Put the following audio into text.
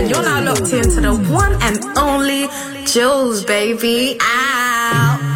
and you're now locked into the one and only Jules, baby. Ow.